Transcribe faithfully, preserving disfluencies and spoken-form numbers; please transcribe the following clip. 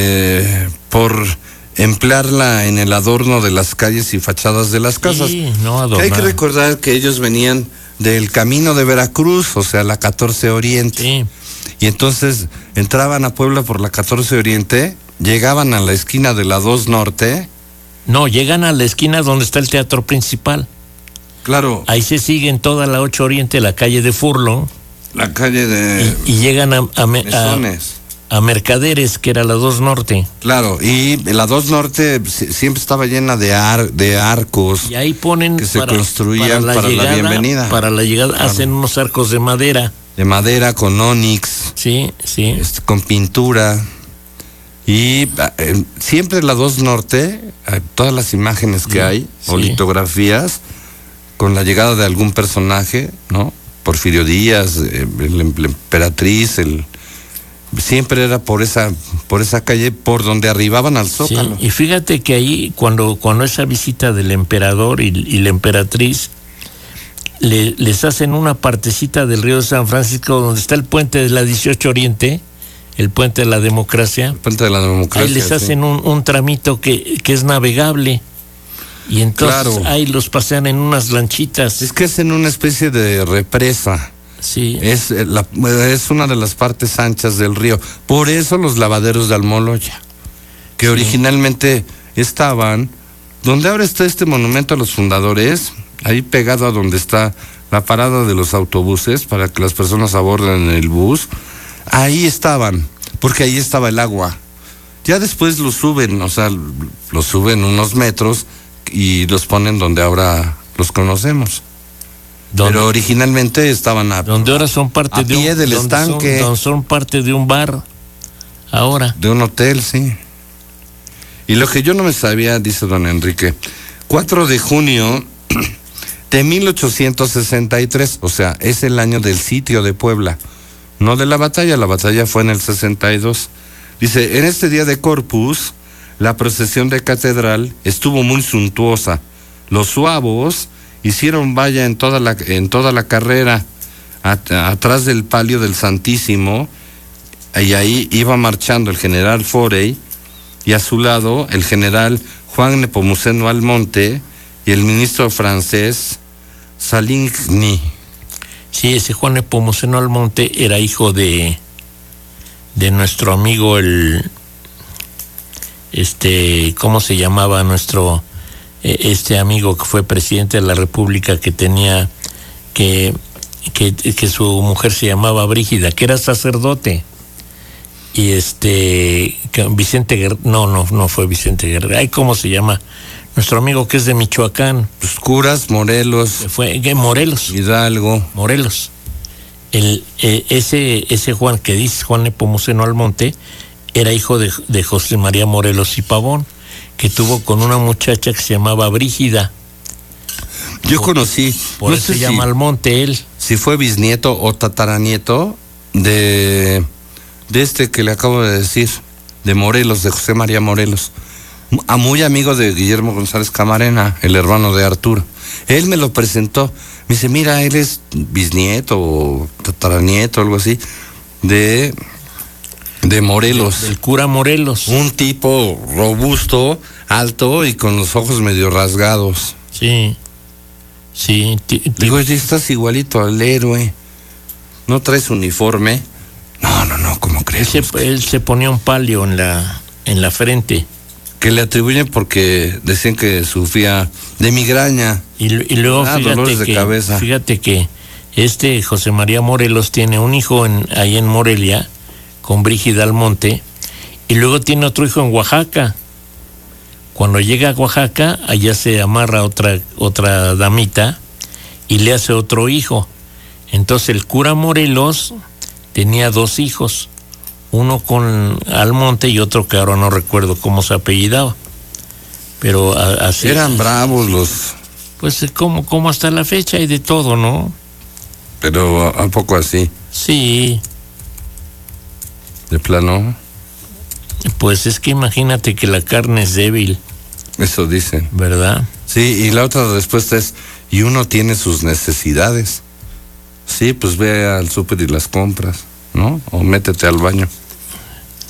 eh, por emplearla en el adorno de las calles y fachadas de las casas. Sí, no adornar. Hay que recordar que ellos venían del camino de Veracruz, o sea, la catorce Oriente. Sí. Y entonces entraban a Puebla por la catorce Oriente, llegaban a la esquina de la dos Norte. No, llegan a la esquina donde está el teatro principal. Claro. Ahí se siguen toda la ocho Oriente, la calle de Furlong. La calle de... Y, y llegan a, a, Mesones. a, a Mercaderes, que era la dos Norte. Claro, y la dos Norte siempre estaba llena de, ar, de arcos. Y ahí ponen que se para, construían para la, para llegada, la bienvenida. Para la llegada, claro. Hacen unos arcos de madera. De madera con onix. Sí, sí. Este, con pintura. Y eh, siempre la dos Norte, eh, todas las imágenes que sí, hay, sí. o litografías, con la llegada de algún personaje, ¿no? Porfirio Díaz, eh, la emperatriz, el siempre era por esa por esa calle por donde arribaban al Zócalo. Sí, y fíjate que ahí cuando cuando esa visita del emperador y, y la emperatriz le, les hacen una partecita del río de San Francisco donde está el puente de la dieciocho Oriente, el puente de la democracia. El puente de la democracia. Ahí les sí. hacen un, un tramito que, que es navegable. Y entonces claro. ahí los pasean en unas lanchitas. Es que es en una especie de represa. Sí. Es, la, es una de las partes anchas del río. Por eso los lavaderos de Almoloya, que sí. originalmente estaban donde ahora está este monumento a los fundadores, ahí pegado a donde está la parada de los autobuses para que las personas aborden el bus. Ahí estaban, porque ahí estaba el agua. Ya después lo suben, o sea, lo suben unos metros y los ponen donde ahora los conocemos. ¿Dónde? Pero originalmente estaban a, donde ahora son parte a de pie un, del estanque. Son, son parte de un bar, ahora. De un hotel, sí. Y lo que yo no me sabía, dice don Enrique, cuatro de junio de mil ochocientos sesenta y tres, o sea, es el año del sitio de Puebla, no de la batalla, la batalla fue en el sesenta y dos. Dice, en este día de Corpus, la procesión de catedral estuvo muy suntuosa. Los suavos hicieron valla en toda la, en toda la carrera, at, atrás del palio del Santísimo, y ahí iba marchando el general Forey, y a su lado el general Juan Nepomuceno Almonte y el ministro francés Saligny. Sí, ese Juan Nepomuceno Almonte era hijo de, de nuestro amigo el... este, ¿cómo se llamaba nuestro, eh, este amigo que fue presidente de la República, que tenía, que, que, que su mujer se llamaba Brígida, que era sacerdote? Y este, que Vicente Guerrero, no, no, no fue Vicente Guerrero, ay, ¿cómo se llama? Nuestro amigo que es de Michoacán. Pues Curas, Morelos. Fue, ¿qué? Morelos. Hidalgo. Morelos. El, eh, ese, ese Juan que dice, Juan Nepomuceno Almonte, era hijo de, de José María Morelos y Pavón, que tuvo con una muchacha que se llamaba Brígida. Yo por, conocí. Por no eso sé se si, llama Almonte él. Si fue bisnieto o tataranieto de, de este que le acabo de decir, de Morelos, de José María Morelos. A muy amigo de Guillermo González Camarena, el hermano de Arturo. Él me lo presentó. Me dice, mira, él es bisnieto o tataranieto, algo así, de... de Morelos. De, del cura Morelos. Un tipo robusto, alto y con los ojos medio rasgados. Sí, sí. Digo, estás igualito al héroe. ¿No traes uniforme? No, no, no, ¿cómo crees? Él se, él se ponía un palio en la, en la frente. Que le atribuyen porque decían que sufría de migraña. Y, y luego ah, fíjate, dolores de que, cabeza. fíjate que este José María Morelos tiene un hijo en, ahí en Morelia, con Brígida Almonte, y luego tiene otro hijo en Oaxaca. Cuando llega a Oaxaca, allá se amarra otra, otra damita y le hace otro hijo. Entonces el cura Morelos tenía dos hijos, uno con Almonte y otro que ahora no recuerdo cómo se apellidaba. Pero a, así... Eran bravos los... Pues como, como hasta la fecha hay de todo, ¿no? Pero ¿a, a poco así? Sí. ¿De plano? Pues es que imagínate que la carne es débil. Eso dicen. ¿Verdad? Sí, y la otra respuesta es, y uno tiene sus necesidades. Sí, pues ve al súper y las compras, ¿no? O métete al baño.